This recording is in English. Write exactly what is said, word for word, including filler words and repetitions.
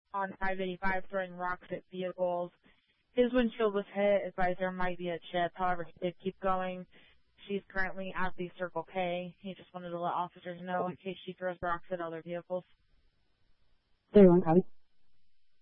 on five eighty-five throwing rocks at vehicles. His windshield was hit. Advised there might be a chip. However, he did keep going. She's currently at the Circle K. He just wanted to let officers know in case she throws rocks at other vehicles. thirty-one, copy.